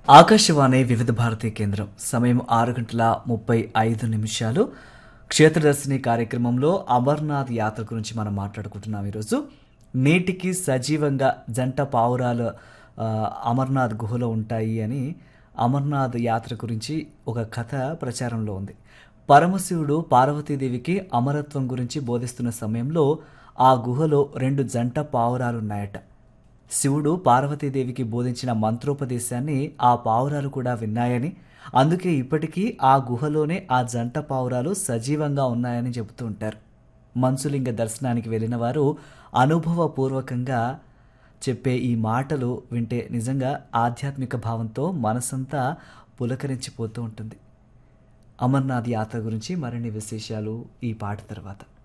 ఆకాశవాణి వివిధ భారతీ కేంద్రం సమయం 6 గంటల 35 నిమిషాలు. క్షేత్రదర్శిని కార్యక్రమంలో అమర్నాథ్ యాత్ర గురించి మనం మాట్లాడుకుంటున్నాం ఈరోజు. నేటికి సజీవంగా జంట పావురాలు అమర్నాథ్ గుహలో ఉంటాయి అని అమర్నాథ్ యాత్ర గురించి ఒక కథ ప్రచారంలో ఉంది. పరమశివుడు పార్వతీదేవికి అమరత్వం గురించి బోధిస్తున్న సమయంలో ఆ గుహలో 2 జంట పావురాలున్నాయట. శివుడు పార్వతీదేవికి బోధించిన మంత్రోపదేశాన్ని ఆ పావురాలు కూడా విన్నాయని, అందుకే ఇప్పటికీ ఆ గుహలోనే ఆ జంట పావురాలు సజీవంగా ఉన్నాయని చెబుతూ ఉంటారు. మంచులింగ దర్శనానికి వెళ్ళిన వారు అనుభవపూర్వకంగా చెప్పే ఈ మాటలు వింటే నిజంగా ఆధ్యాత్మిక భావంతో మనసంతా పులకరించిపోతూ ఉంటుంది. అమర్నాథ్ యాత్ర గురించి మరిన్ని విశేషాలు ఈ పాట తర్వాత.